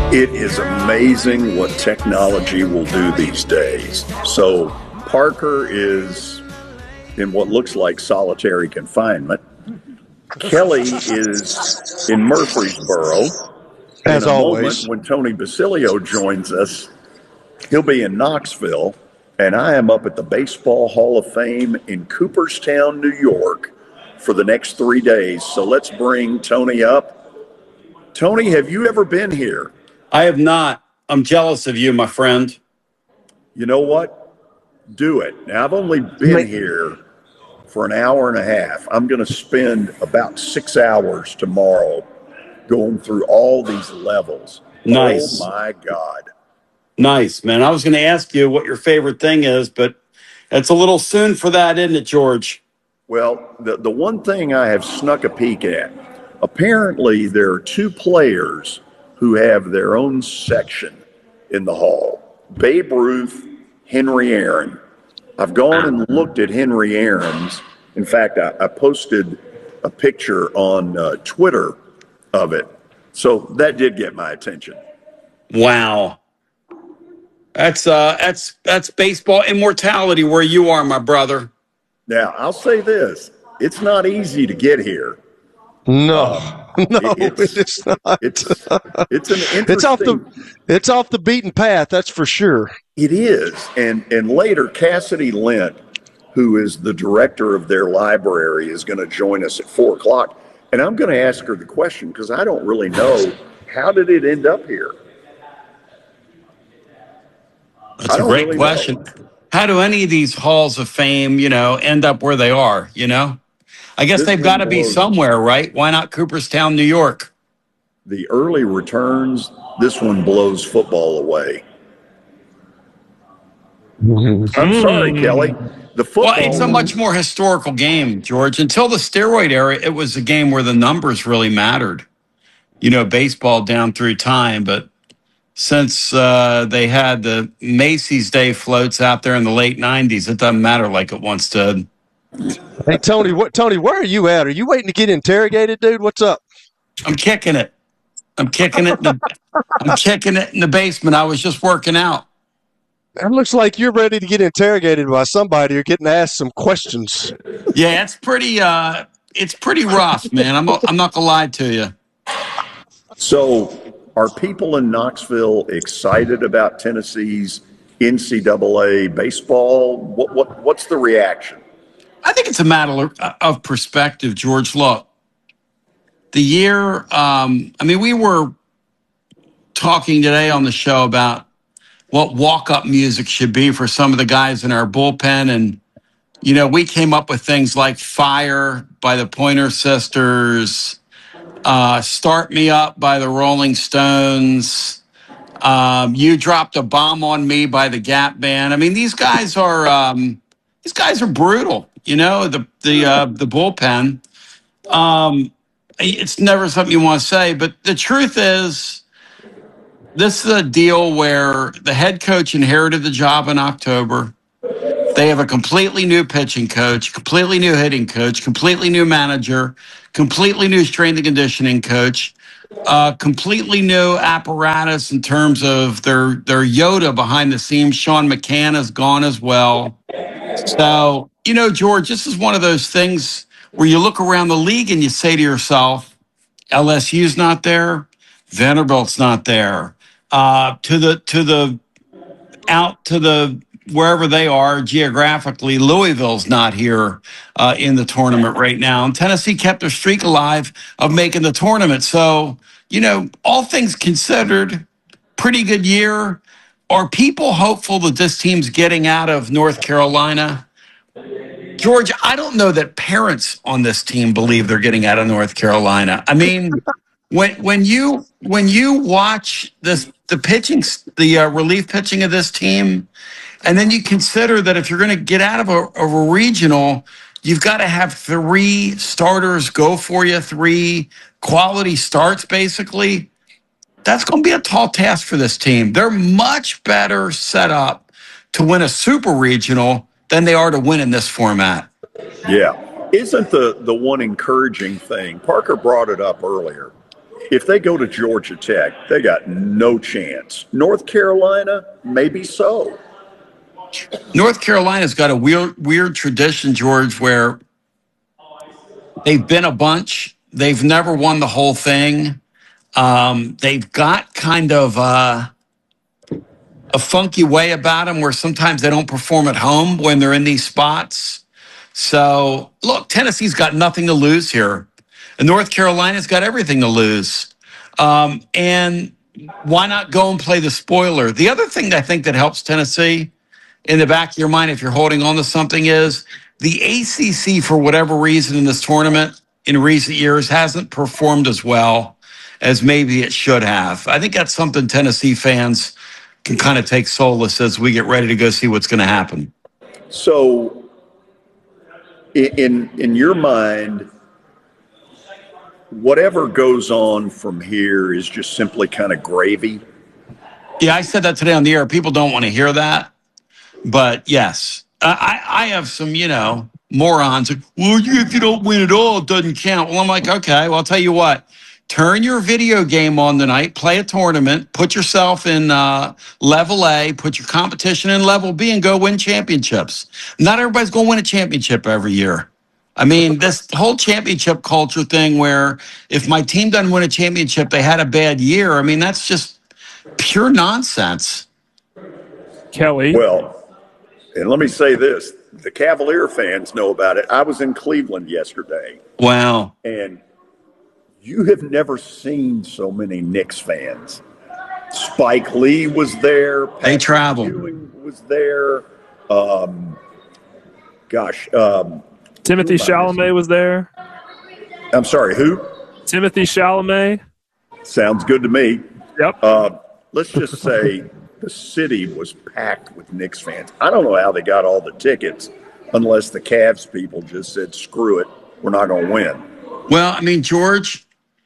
It is amazing what technology will do these days. So Parker is in what looks like solitary confinement. Kelly is in Murfreesboro. As in a always. moment, when Tony Basilio joins us, he'll be in Knoxville, and I am up at the Baseball Hall of Fame in Cooperstown, New York, for the next 3 days. So let's bring Tony up. Tony, have you ever been here? I have not. I'm jealous of you, my friend. You know what? Do it. Now, I've only been here for an hour and a half. I'm going to spend about 6 hours tomorrow going through all these levels. Nice. Oh, my God. Nice, man. I was going to ask you what your favorite thing is, but it's a little soon for that, isn't it, George? Well, the one thing I have snuck a peek at, apparently there are 2 players who have their own section in the hall. Babe Ruth, Henry Aaron. I've gone and looked at Henry Aaron's. In fact, I posted a picture on Twitter of it. So that did get my attention. Wow. That's baseball immortality where you are, my brother. Now, I'll say this. It's not easy to get here. No, it's not. It's an interesting. It's off the beaten path. That's for sure. It is, and later Cassidy Lent, who is the director of their library, is going to join us at 4:00, and I'm going to ask her the question because I don't really know how did it end up here. That's a great question. How do any of these halls of fame, end up where they are? I guess they've got to be somewhere, right? Why not Cooperstown, New York? The early returns, this one blows football away. I'm sorry, Kelly. The football. Well, it's a much more historical game, George. Until the steroid era, it was a game where the numbers really mattered. Baseball down through time. But since they had the Macy's Day floats out there in the late 90s, it doesn't matter like it once did. Hey, Tony, where are you at? Are you waiting to get interrogated, dude? What's up? I'm kicking it. I'm kicking it in the basement. I was just working out. It looks like you're ready to get interrogated by somebody or getting asked some questions. Yeah, it's pretty rough, man. I'm not gonna lie to you. So, are people in Knoxville excited about Tennessee's NCAA baseball? What's the reaction? I think it's a matter of perspective, George. Look, the year, we were talking today on the show about what walk-up music should be for some of the guys in our bullpen. And, we came up with things like Fire by the Pointer Sisters, Start Me Up by the Rolling Stones, You Dropped a Bomb on Me by the Gap Band. These guys are brutal. The bullpen. It's never something you want to say, but the truth is, this is a deal where the head coach inherited the job in October. They have a completely new pitching coach, completely new hitting coach, completely new manager, completely new strength and conditioning coach, completely new apparatus in terms of their Yoda behind the scenes. Sean McCann is gone as well. So, George, this is one of those things where you look around the league and you say to yourself, LSU's not there, Vanderbilt's not there. Wherever they are geographically, Louisville's not here in the tournament right now. And Tennessee kept their streak alive of making the tournament. So, all things considered, pretty good year. Are people hopeful that this team's getting out of North Carolina? George, I don't know that parents on this team believe they're getting out of North Carolina. When you watch the relief pitching of this team, and then you consider that if you're going to get out of a regional, you've got to have 3 starters go for you, 3 quality starts, basically. That's going to be a tall task for this team. They're much better set up to win a super regional than they are to win in this format. Yeah. Isn't the one encouraging thing, Parker brought it up earlier, if they go to Georgia Tech, they got no chance. North Carolina, maybe so. North Carolina's got a weird tradition, George, where they've been a bunch. They've never won the whole thing. They've got kind of a funky way about them where sometimes they don't perform at home when they're in these spots. So, look, Tennessee's got nothing to lose here. And North Carolina's got everything to lose. And why not go and play the spoiler? The other thing I think that helps Tennessee in the back of your mind, if you're holding on to something, is the ACC, for whatever reason in this tournament in recent years, hasn't performed as well as maybe it should have. I think that's something Tennessee fans can kind of take solace as we get ready to go see what's going to happen. So, in your mind, whatever goes on from here is just simply kind of gravy? Yeah, I said that today on the air. People don't want to hear that. But yes, I have some, morons. Well, if you don't win at all, it doesn't count. Well, I'm like, okay, well, I'll tell you what. Turn your video game on tonight, play a tournament, put yourself in level A, put your competition in level B, and go win championships. Not everybody's going to win a championship every year. I mean, this whole championship culture thing where if my team doesn't win a championship, they had a bad year. I mean, that's just pure nonsense. Kelly. Well, and let me say this. The Cavalier fans know about it. I was in Cleveland yesterday. Wow. And you have never seen so many Knicks fans. Spike Lee was there. They travel. Ewing was there. Timothy Chalamet was there. I'm sorry, who? Timothy Chalamet. Sounds good to me. Yep. Let's just say the city was packed with Knicks fans. I don't know how they got all the tickets unless the Cavs people just said, screw it, we're not going to win. Well, I mean, George,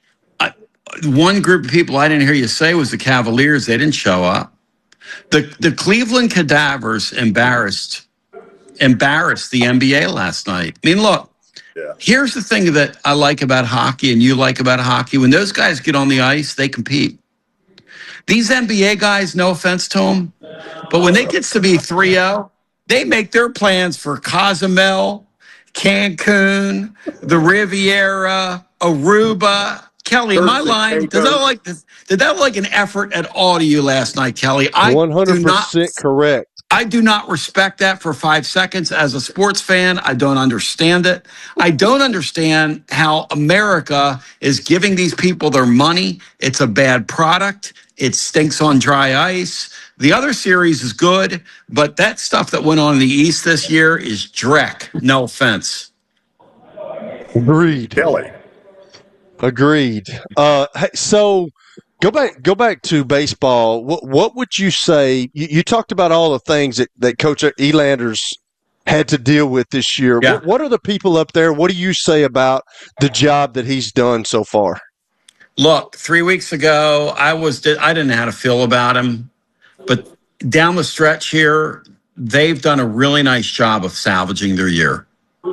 one group of people I didn't hear you say was the Cavaliers. They didn't show up. The Cleveland Cadavers embarrassed the NBA last night. I mean, look, Here's the thing that I like about hockey and you like about hockey. When those guys get on the ice, they compete. These NBA guys, no offense to them, but when it gets to be 3-0, they make their plans for Cozumel, Cancun, the Riviera, Aruba. Kelly, am I lying? Did that look like an effort at all to you last night, Kelly? 100% correct. I do not respect that for 5 seconds. As a sports fan, I don't understand it. I don't understand how America is giving these people their money. It's a bad product. It stinks on dry ice. The other series is good, but that stuff that went on in the East this year is dreck. No offense. Agreed. Kelly. Agreed. So go back to baseball. What would you say? You talked about all the things that Coach Elanders had to deal with this year. Yeah. What are the people up there? What do you say about the job that he's done so far? Look, 3 weeks ago, I didn't know how to feel about him, but down the stretch here, they've done a really nice job of salvaging their year.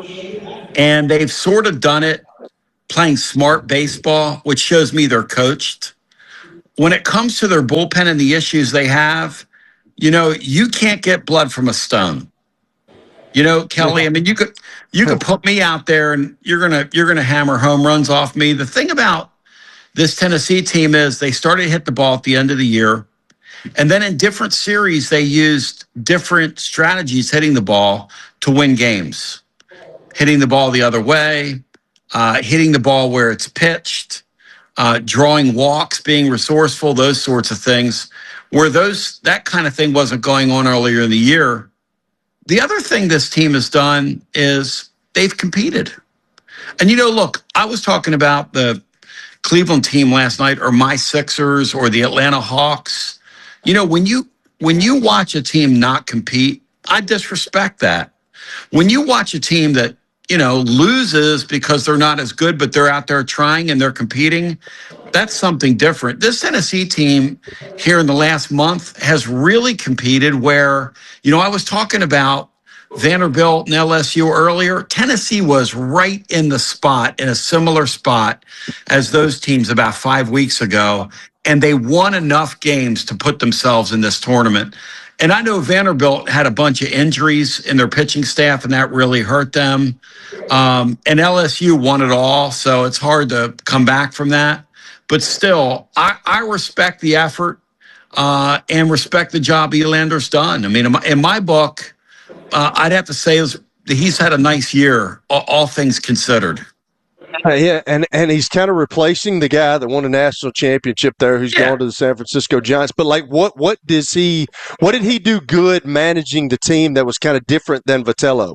And they've sort of done it playing smart baseball, which shows me they're coached. When it comes to their bullpen and the issues they have, you can't get blood from a stone. Kelly, I mean, you could put me out there and you're gonna hammer home runs off me. The thing about this Tennessee team is they started to hit the ball at the end of the year. And then in different series, they used different strategies hitting the ball to win games. Hitting the ball the other way, hitting the ball where it's pitched, drawing walks, being resourceful, those sorts of things. Where that kind of thing wasn't going on earlier in the year. The other thing this team has done is they've competed. And, look, I was talking about the Cleveland team last night, or my Sixers, or the Atlanta Hawks. When you watch a team not compete, I disrespect that. When you watch a team that, loses because they're not as good, but they're out there trying and they're competing, that's something different. This Tennessee team here in the last month has really competed where, I was talking about Vanderbilt and LSU earlier, Tennessee was right in the spot, in a similar spot as those teams about 5 weeks ago. And they won enough games to put themselves in this tournament. And I know Vanderbilt had a bunch of injuries in their pitching staff, and that really hurt them. And LSU won it all, so it's hard to come back from that. But still, I respect the effort and respect the job Elander's done. I mean, in my book, I'd have to say he's had a nice year, all things considered. Yeah, and he's kind of replacing the guy that won a national championship there, who's gone to the San Francisco Giants. But like, what did he do good managing the team that was kind of different than Vitello?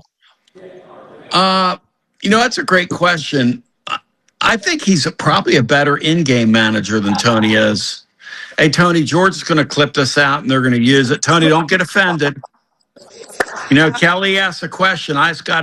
That's a great question. I think he's probably a better in-game manager than Tony is. Hey, Tony, George is going to clip this out, and they're going to use it. Tony, don't get offended. Kelly asked a question. I got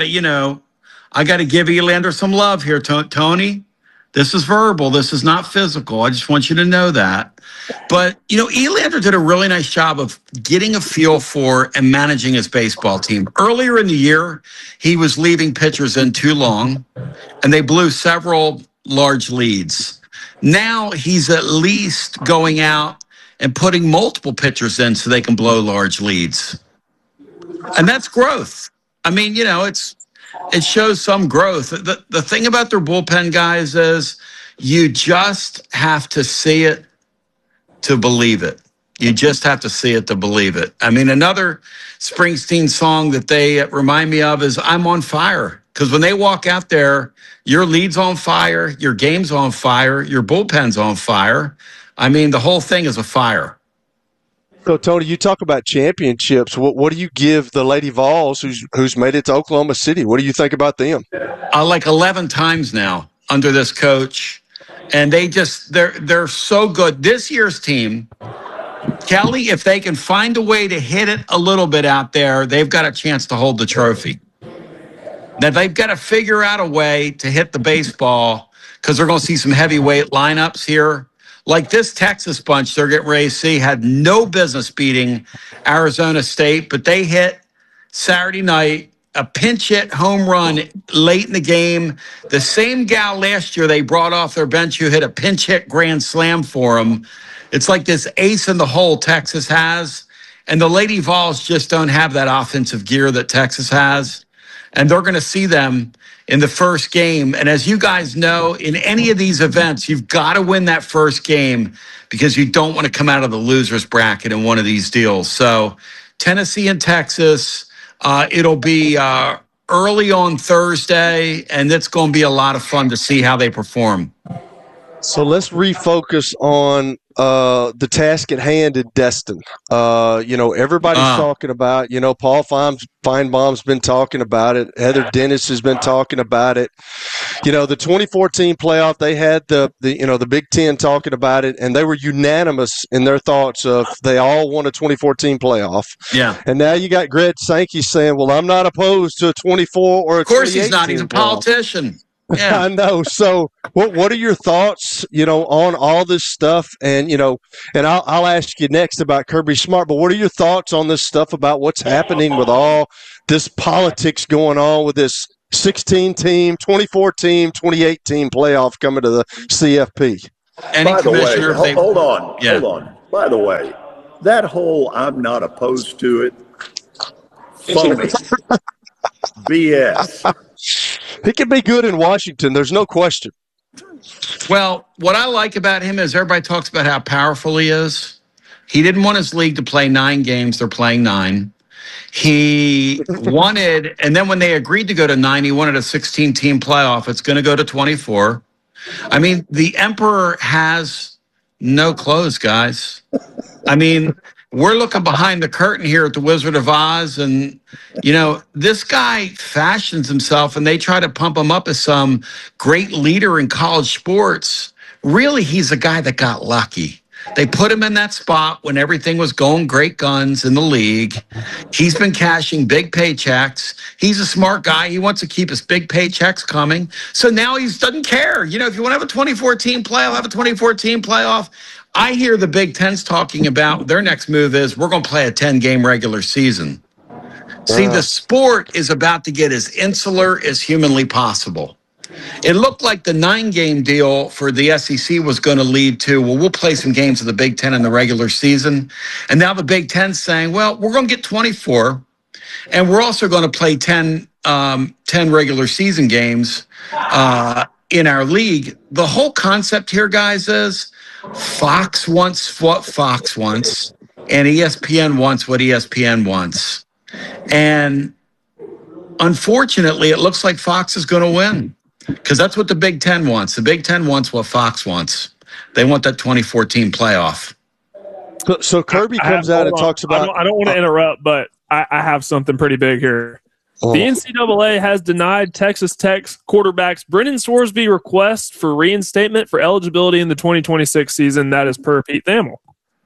to give Elander some love here, Tony. This is verbal. This is not physical. I just want you to know that. But, Elander did a really nice job of getting a feel for and managing his baseball team. Earlier in the year, he was leaving pitchers in too long, and they blew several large leads. Now he's at least going out and putting multiple pitchers in so they can blow large leads. And that's growth. I mean, it shows some growth. The thing about their bullpen guys is you just have to see it to believe it. You just have to see it to believe it. I mean, another Springsteen song that they remind me of is I'm on Fire. Because when they walk out there, your lead's on fire, your game's on fire, your bullpen's on fire. I mean, the whole thing is a fire. So, Tony, you talk about championships. What do you give the Lady Vols, who's made it to Oklahoma City? What do you think about them? Like 11 times now under this coach, and they're so good. This year's team, Kelly, if they can find a way to hit it a little bit out there, they've got a chance to hold the trophy. Now they've got to figure out a way to hit the baseball because they're going to see some heavyweight lineups here. Like this Texas bunch they're getting ready to see had no business beating Arizona State, but they hit Saturday night a pinch hit home run late in the game. The same gal last year they brought off their bench who hit a pinch hit grand slam for them. It's like this ace in the hole Texas has, and the Lady Vols just don't have that offensive gear that Texas has, and they're going to see them in the first game. And as you guys know, in any of these events, you've got to win that first game because you don't want to come out of the loser's bracket in one of these deals. So Tennessee and Texas, it'll be early on Thursday, and it's going to be a lot of fun to see how they perform. So let's refocus on the task at hand at Destin. Everybody's talking about, Paul Feinbaum's been talking about it. Heather Dennis has been talking about it. The 2014 playoff, they had the Big Ten talking about it, and they were unanimous in their thoughts of they all want a 2014 playoff. Yeah. And now you got Greg Sankey saying, well, I'm not opposed to a 24 or a 2018 Of course he's not. He's a politician. Yeah. I know. So what are your thoughts, on all this stuff? And, and I'll ask you next about Kirby Smart, but what are your thoughts on this stuff about what's happening with all this politics going on with this 16-team, 24-team, 28-team playoff coming to the CFP? By the way, hold on. By the way, that whole I'm not opposed to it, phony, BS. He can be good in Washington. There's no question. Well, what I like about him is everybody talks about how powerful he is. He didn't want his league to play 9 games. They're playing 9. He wanted, and then when they agreed to go to 9, he wanted a 16-team playoff. It's going to go to 24. I mean, the Emperor has no clothes, guys. I mean, we're looking behind the curtain here at the Wizard of Oz, and, this guy fashions himself, and they try to pump him up as some great leader in college sports. Really, he's a guy that got lucky. They put him in that spot when everything was going great guns in the league. He's been cashing big paychecks. He's a smart guy. He wants to keep his big paychecks coming. So now he doesn't care. If you want to have a 2014 playoff, have a 2014 playoff. I hear the Big Ten's talking about their next move is we're going to play a 10-game regular season. See, the sport is about to get as insular as humanly possible. It looked like the 9-game deal for the SEC was going to lead to, well, we'll play some games of the Big Ten in the regular season. And now the Big Ten's saying, well, we're going to get 24, and we're also going to play 10 regular season games in our league. The whole concept here, guys, is Fox wants what Fox wants, and ESPN wants what ESPN wants. And unfortunately, it looks like Fox is going to win. Because that's what the Big Ten wants. The Big Ten wants what Fox wants. They want that 2014 playoff. So Kirby comes out and talks about. I don't want to interrupt, but I have something pretty big here. The NCAA has denied Texas Tech's quarterbacks Brennan Sorsby requests for reinstatement for eligibility in the 2026 season. That is per Pete Thamel.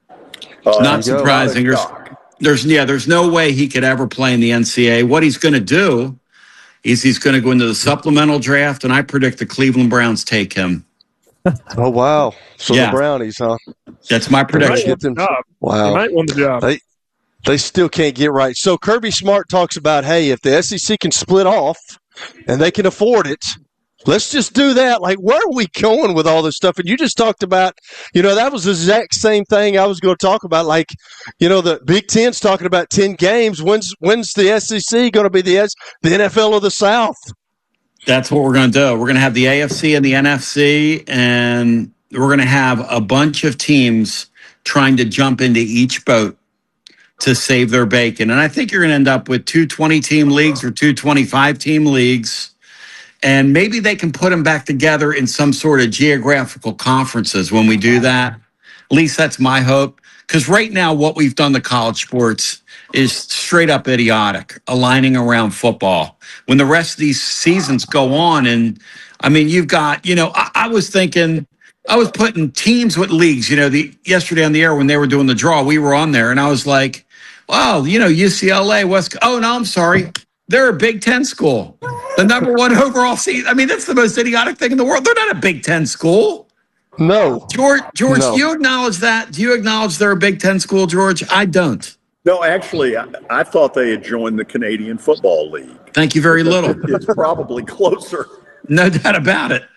Not surprising. There's no way he could ever play in the NCAA. What he's going to do is he's going to go into the supplemental draft, and I predict the Cleveland Browns take him. Oh, wow. So the Brownies, huh? That's my prediction. Wow. He might win the job. They still can't get right. So Kirby Smart talks about, hey, if the SEC can split off and they can afford it, let's just do that. Like, where are we going with all this stuff? And you just talked about, that was the exact same thing I was going to talk about. Like, the Big Ten's talking about 10 games. When's the SEC going to be the NFL of the South? That's what we're going to do. We're going to have the AFC and the NFC, and we're going to have a bunch of teams trying to jump into each boat to save their bacon. And I think you're going to end up with 2 20-team leagues or 2 25-team leagues. And maybe they can put them back together in some sort of geographical conferences when we do that. At least that's my hope. Because right now, what we've done to college sports is straight up idiotic, aligning around football. When the rest of these seasons go on, and I mean, you've got, I was thinking, I was putting teams with leagues, yesterday on the air when they were doing the draw, we were on there, and I was like, wow, UCLA, oh, no, I'm sorry. They're a Big Ten school. The number 1 overall seed. I mean, that's the most idiotic thing in the world. They're not a Big Ten school. No. George, no. Do you acknowledge that? Do you acknowledge they're a Big Ten school, George? I don't. No, actually, I thought they had joined the Canadian Football League. Thank you very little. It's probably closer. No doubt about it.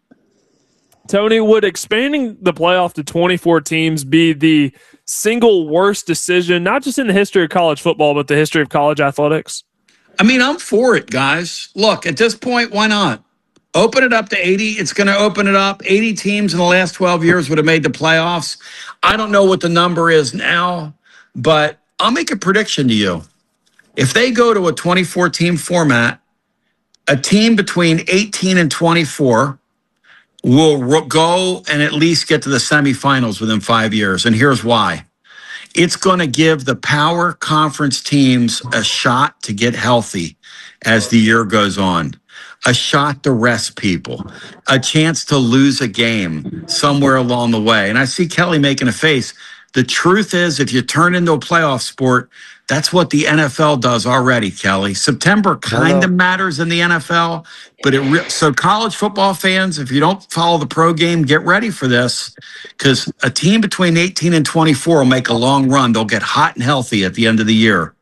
Tony, would expanding the playoff to 24 teams be the single worst decision, not just in the history of college football, but the history of college athletics? I mean, I'm for it, guys. Look, at this point, why not? Open it up to 80. It's going to open it up. 80 teams in the last 12 years would have made the playoffs. I don't know what the number is now, but I'll make a prediction to you. If they go to a 24-team format, a team between 18 and 24 will go and at least get to the semifinals within 5 years. And here's why. It's going to give the power conference teams a shot to get healthy as the year goes on, a shot to rest people, a chance to lose a game somewhere along the way. And I see Kelly making a face. The truth is, if you turn into a playoff sport, that's what the NFL does already, Kelly. September kind of matters in the NFL, but so college football fans, if you don't follow the pro game, get ready for this, because a team between 18 and 24 will make a long run. They'll get hot and healthy at the end of the year.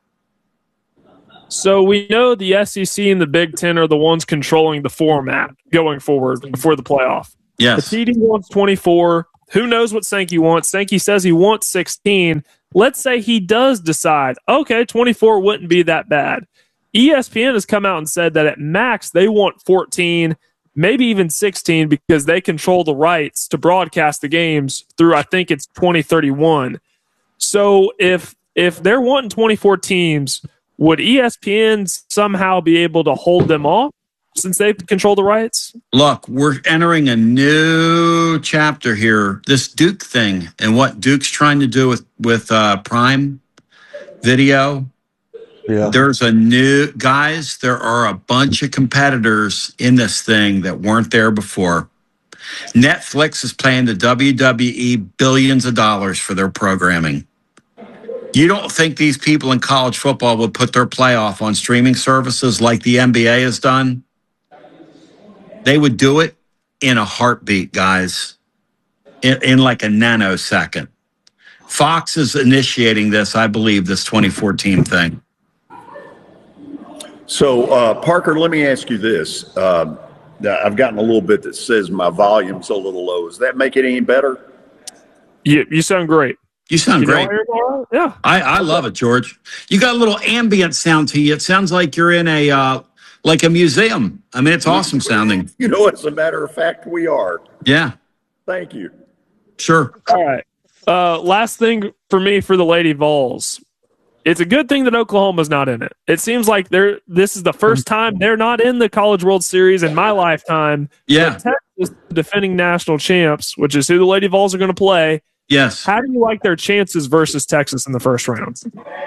So we know the SEC and the Big Ten are the ones controlling the format going forward before the playoff. Yes. The TD wants 24. Who knows what Sankey wants? Sankey says he wants 16. Let's say he does decide, okay, 24 wouldn't be that bad. ESPN has come out and said that at max they want 14, maybe even 16, because they control the rights to broadcast the games through, I think it's 2031. So if they're wanting 24 teams, would ESPN somehow be able to hold them off since they control the rights? Look, we're entering a new chapter here. This Duke thing and what Duke's trying to do with Prime Video. Yeah. There's there are a bunch of competitors in this thing that weren't there before. Netflix is paying the WWE billions of dollars for their programming. You don't think these people in college football would put their playoff on streaming services like the NBA has done? They would do it in a heartbeat, guys, in like a nanosecond. Fox is initiating this, I believe, this 2014 thing. So, Parker, let me ask you this. I've gotten a little bit that says my volume's a little low. Does that make it any better? You sound great. You sound great. Yeah. I love it, George. You got a little ambient sound to you. It sounds like you're in a museum. I mean, it's awesome sounding. You know, as a matter of fact, we are. Yeah. Thank you. Sure. All right. Last thing for me for the Lady Vols. It's a good thing that Oklahoma's not in it. It seems like this is the first time they're not in the College World Series in my lifetime. Yeah. But Texas, defending national champs, which is who the Lady Vols are going to play. Yes. How do you like their chances versus Texas in the first round?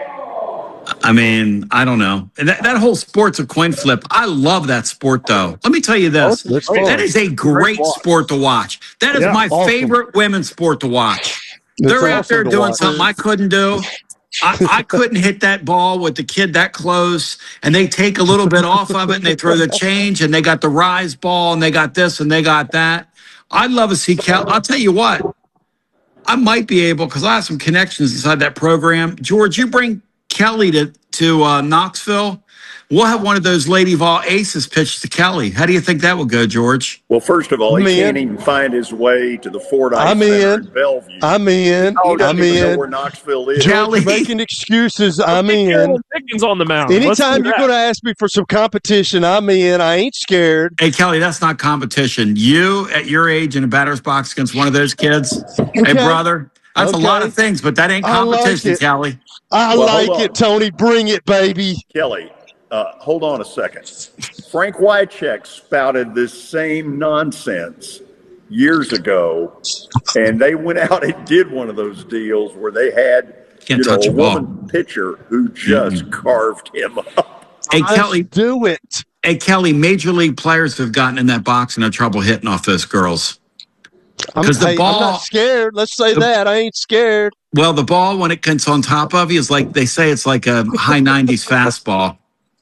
I mean, I don't know. And that whole sport's a coin flip. I love that sport, though. Let me tell you this. That is a great sport to watch. That is my favorite women's sport to watch. They're out there doing something I couldn't do. I couldn't hit that ball with the kid that close, and they take a little bit off of it, and they throw the change, and they got the rise ball, and they got this, and they got that. I'd love to see Cal. I'll tell you what. I might be able, because I have some connections inside that program. George, you bring Kelly to Knoxville. We'll have one of those Lady Vol aces pitch to Kelly. How do you think that will go, George? Well, first of all, he can't even find his way to the Fordyce Center in Bellevue. I'm in. He doesn't even know where Knoxville is. George, making excuses. I'm in. Dickens on the mound. Anytime you're going to ask me for some competition, I'm in. I ain't scared. Hey, Kelly, that's not competition. You, at your age, in a batter's box against one of those kids, hey, brother, that's a lot of things, but that ain't competition, Kelly. I like it, Tony. Bring it, baby. Kelly. Hold on a second. Frank Wycheck spouted this same nonsense years ago, and they went out and did one of those deals where they had a woman pitcher who just carved him up. Hey, Kelly, do it. Hey, Kelly, major league players have gotten in that box and had trouble hitting off those girls. Because the ball, I'm not scared. Let's say that. I ain't scared. Well, the ball, when it gets on top of you, is like they say it's like a high 90s fastball.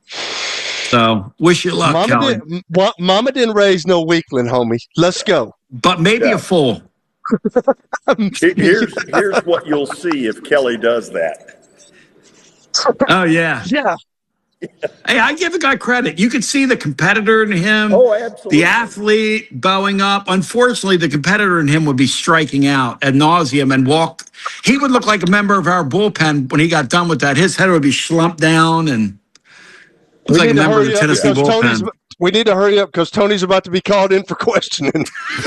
So, wish you luck, Kelly. Mama didn't raise no weakling, homie. Let's go. But maybe a fool. Here's what you'll see if Kelly does that. Oh, yeah. Yeah. Hey, I give the guy credit. You could see the competitor in him. Oh, absolutely. The athlete bowing up. Unfortunately, the competitor in him would be striking out ad nauseum and walk. He would look like a member of our bullpen when he got done with that. His head would be slumped down and looks like a member of the Tennessee bullpen. We need to hurry up because Tony's about to be called in for questioning.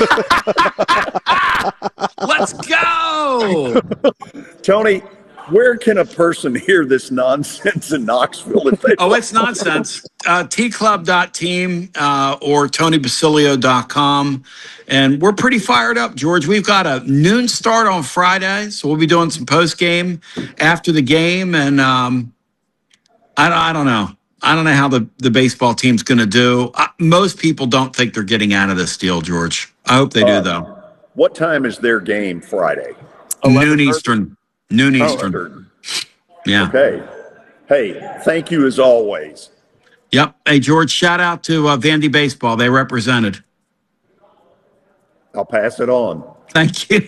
Let's go. Tony, where can a person hear this nonsense in Knoxville? It's nonsense. tclub.team or tonybasilio.com. And we're pretty fired up, George. We've got a noon start on Friday, so we'll be doing some post-game after the game. And I don't know. I don't know how the baseball team's going to do. Most people don't think they're getting out of this deal, George. I hope they do, though. What time is their game Friday? Noon Eastern. Noon Eastern. Yeah. Okay. Hey, thank you as always. Yep. Hey, George, shout out to Vandy Baseball. They represented. I'll pass it on. Thank you.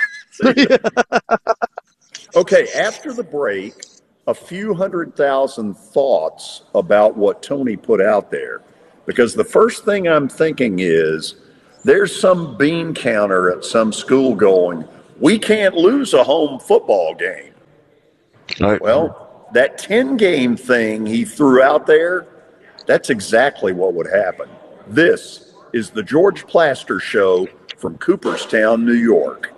Okay, after the break, a few 100,000 thoughts about what Tony put out there. Because the first thing I'm thinking is there's some bean counter at some school going, we can't lose a home football game. Right. Well, that 10-game thing he threw out there, that's exactly what would happen. This is the George Plaster Show from Cooperstown, New York.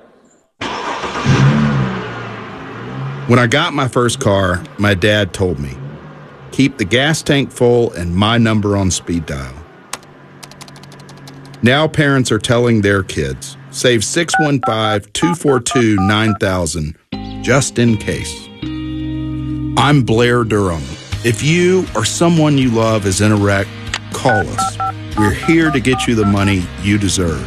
When I got my first car, my dad told me, keep the gas tank full and my number on speed dial. Now parents are telling their kids, save 615-242-9000 just in case. I'm Blair Durham. If you or someone you love is in a wreck, call us. We're here to get you the money you deserve.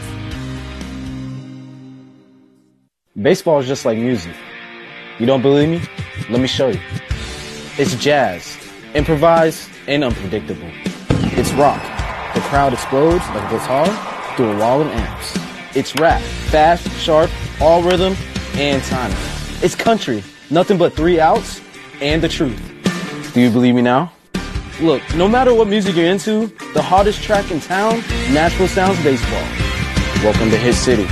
Baseball is just like music. You don't believe me? Let me show you. It's jazz, improvised and unpredictable. It's rock. The crowd explodes like a guitar through a wall of amps. It's rap, fast, sharp, all rhythm and timing. It's country, nothing but 3 outs and the truth. Do you believe me now? Look, no matter what music you're into, the hottest track in town, Nashville Sounds Baseball. Welcome to Hit City.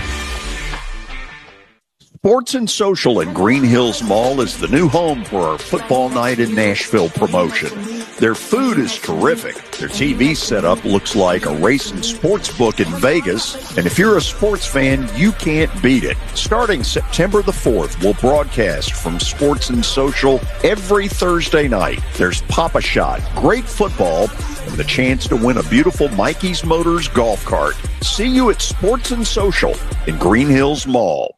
Sports and Social at Green Hills Mall is the new home for our Football Night in Nashville promotion. Their food is terrific. Their TV setup looks like a racing sports book in Vegas. And if you're a sports fan, you can't beat it. Starting September the 4th, we'll broadcast from Sports and Social every Thursday night. There's Pop-A-Shot, great football, and the chance to win a beautiful Mikey's Motors golf cart. See you at Sports and Social in Green Hills Mall.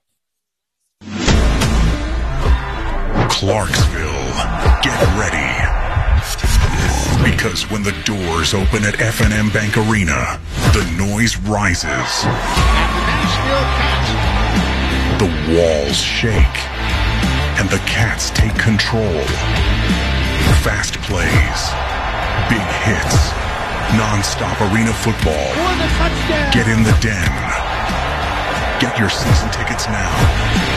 Clarksville, get ready. Because when the doors open at F&M Bank Arena, the noise rises. The walls shake. And the Cats take control. Fast plays. Big hits. Non-stop arena football. Get in the den. Get your season tickets now.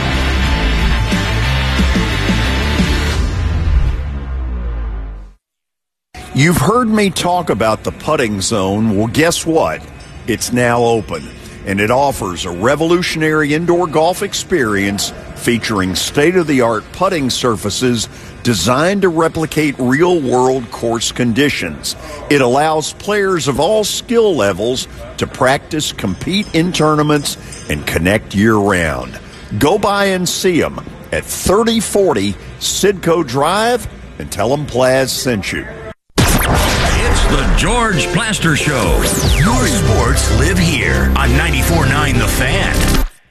You've heard me talk about the putting zone. Well, guess what? It's now open, and it offers a revolutionary indoor golf experience featuring state-of-the-art putting surfaces designed to replicate real-world course conditions. It allows players of all skill levels to practice, compete in tournaments, and connect year-round. Go by and see them at 3040 Sidco Drive and tell them Plaz sent you. The George Plaster Show. Your sports live here on 94.9 The Fan.